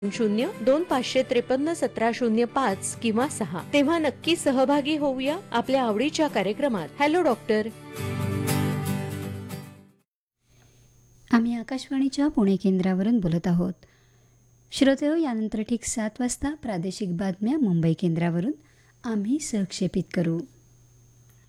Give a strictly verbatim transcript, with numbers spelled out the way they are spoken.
शून्य दोन पाचशे त्रेपन्न सतरा शून्य पाच किंवा सहा. तेव्हा नक्की सहभागी होऊया आपल्या आवडीच्या कार्यक्रमात. Hello doctor. आम्ही आकाशवाणीच्या पुणे केंद्रावरून बोलत आहोत. श्रोतेहो, यानंतर ठीक सात वाजता प्रादेशिक बातम्या मुंबई केंद्रावरून आम्ही सहक्षेपित करू.